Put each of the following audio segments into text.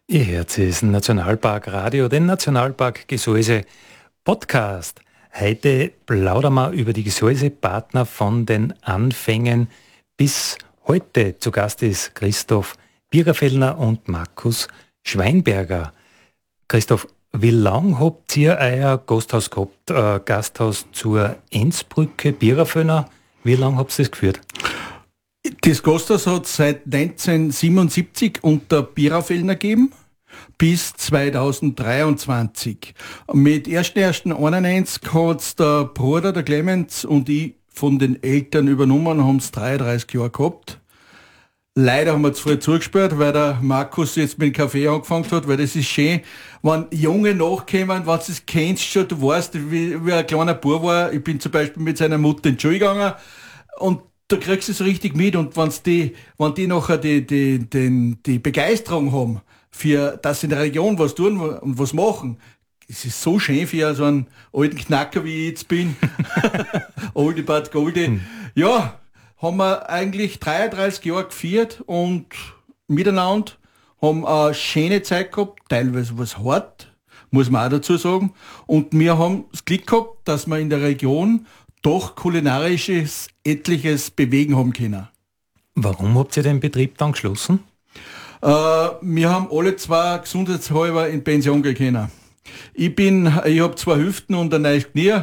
Ihr hört es Nationalpark Radio, den Nationalpark Gesäuse Podcast. Heute plaudern wir über die Gesäusepartner von den Anfängen bis heute. Zu Gast ist Christoph Biererfellner und Markus Schweinberger. Christoph, wie lange habt ihr euer Gasthaus gehabt? Gasthaus zur Enzbrücke, Biererfellner? Wie lange habt ihr das geführt? Das Gasthaus hat seit 1977 unter Biererfellner gegeben bis 2023. Mit 1.1.91 hat es der Bruder, der Clemens und ich von den Eltern übernommen, haben es 33 Jahre gehabt. Leider haben wir zu früh zugesperrt, weil der Markus jetzt mit dem Kaffee angefangen hat, weil das ist schön, wenn Junge nachkommen, wenn du das kennst schon, du weißt, wie ein kleiner Bub war. Ich bin zum Beispiel mit seiner Mutter in die Schule gegangen und da kriegst du es richtig mit, und wenn die nachher die Begeisterung haben, für das in der Region was tun und was machen, es ist so schön für so einen alten Knacker, wie ich jetzt bin, Oldie but Goldie. Ja, haben wir eigentlich 33 Jahre gefeiert und miteinander, haben eine schöne Zeit gehabt, teilweise was hart, muss man auch dazu sagen, und wir haben das Glück gehabt, dass wir in der Region doch kulinarisches etliches bewegen haben können. Warum habt ihr den Betrieb dann geschlossen? Wir haben alle zwei gesundheitshalber in Pension gehen können. Ich habe 2 Hüften und ein neues Knie.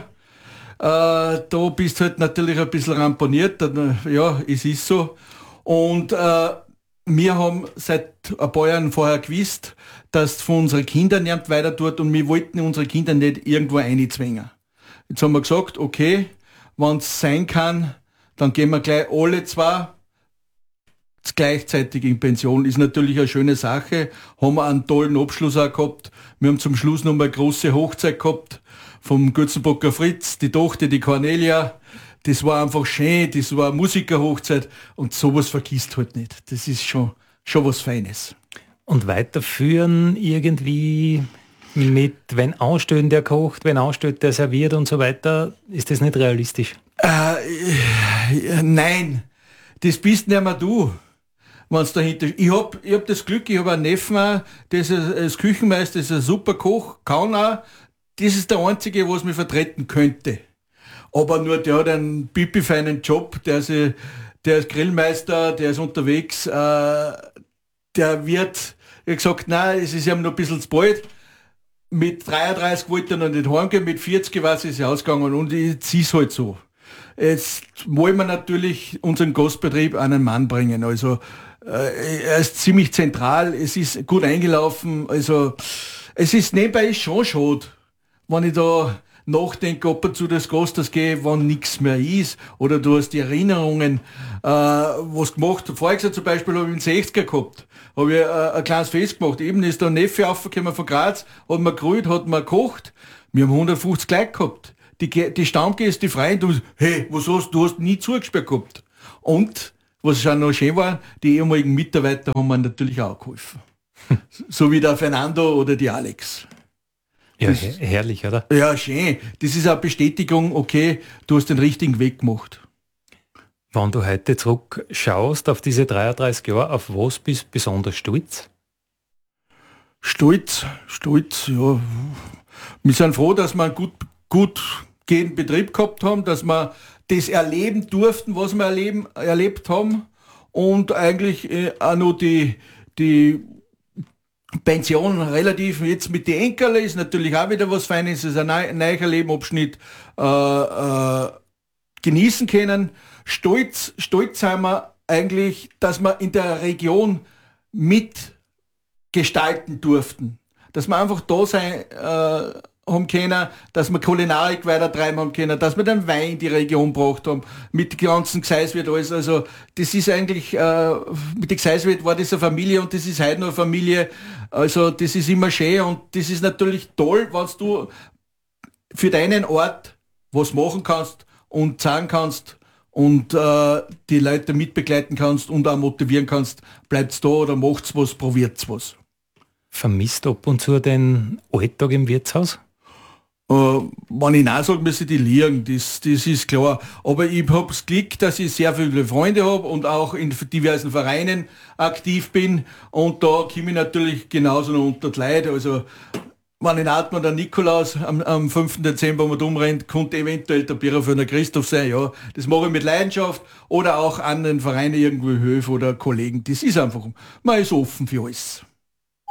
Da bist du halt natürlich ein bisschen ramponiert. Ja, es ist so. Und wir haben seit ein paar Jahren vorher gewusst, dass von unseren Kindern niemand weiter tut, und wir wollten unsere Kinder nicht irgendwo einzwängen. Jetzt haben wir gesagt, okay, wenn es sein kann, dann gehen wir gleich alle zwei gleichzeitig in Pension. Ist natürlich eine schöne Sache. Haben wir einen tollen Abschluss auch gehabt. Wir haben zum Schluss noch mal eine große Hochzeit gehabt vom Götzenbocker Fritz, die Tochter, die Cornelia. Das war einfach schön, das war eine Musikerhochzeit, und sowas vergisst halt nicht. Das ist schon was Feines. Und weiterführen irgendwie mit, wenn anstellen der kocht, wenn anstellt der serviert und so weiter, ist das nicht realistisch? Nein, das bist nicht mehr du, wenn's dahinter. Ich hab das Glück, ich habe einen Neffen auch, der ist als Küchenmeister, ist ein super Koch, kann auch. Das ist der einzige, was mich vertreten könnte. Aber nur der hat einen pipifeinen Job, der ist Grillmeister, der ist unterwegs, der wird, ich gesagt, nein, es ist ihm noch ein bisschen zu bald. Mit 33 wollte er noch nicht heimgehen, mit 40 war es ausgegangen, und jetzt ist halt so. Jetzt wollen wir natürlich unseren Gastbetrieb an einen Mann bringen. Also er ist ziemlich zentral, es ist gut eingelaufen. Also es ist nebenbei schon schade, wenn ich da nachdenke, ob ich zu des Gastes gehe, wenn nichts mehr ist, oder du hast die Erinnerungen, was gemacht. Voriges Jahr zum Beispiel habe ich einen 60er gehabt, habe ich ein kleines Fest gemacht. Eben ist der Neffe aufgekommen von Graz, hat mir gegrillt, hat mir gekocht. Wir haben 150 Leute gehabt. Die Stammgäste, die Freunde, hey, du hast nie zugesperrt gehabt. Und, was schon noch schön war, die ehemaligen Mitarbeiter haben mir natürlich auch geholfen. So wie der Fernando oder die Alex. Ja, herrlich, oder? Ja, schön. Das ist eine Bestätigung, okay, du hast den richtigen Weg gemacht. Wenn du heute zurückschaust auf diese 33 Jahre, auf was bist du besonders stolz? Stolz, ja. Wir sind froh, dass wir einen gut gehenden Betrieb gehabt haben, dass wir das erleben durften, was wir erlebt haben, und eigentlich auch noch die Pension relativ jetzt mit den Enkeln ist natürlich auch wieder was Feines, ist ein neuer Lebenabschnitt genießen können. Stolz sind wir eigentlich, dass wir in der Region mitgestalten durften. Dass wir einfach da sein haben können, dass wir Kulinarik weitertreiben haben können, dass wir den Wein in die Region gebracht haben, mit ganzen Gseiswirt alles. Also das ist eigentlich, mit der Gseiswirt war das eine Familie, und das ist heute noch eine Familie. Also das ist immer schön, und das ist natürlich toll, wenn du für deinen Ort was machen kannst und sagen kannst und die Leute mitbegleiten kannst und auch motivieren kannst, bleibt's da oder macht's was, probiert's was. Vermisst ab und zu den Alltag im Wirtshaus? Wenn ich nein sage, müssen die liegen, das ist klar. Aber ich habe das Glück, dass ich sehr viele Freunde habe und auch in diversen Vereinen aktiv bin. Und da komme ich natürlich genauso noch unter die Leute. Also, wenn in Atman der Nikolaus am 5. Dezember mit umrennt, könnte eventuell der Bieraführer Christoph sein. Ja, das mache ich mit Leidenschaft. Oder auch anderen Vereinen irgendwo Höfe oder Kollegen. Das ist einfach, man ist offen für alles.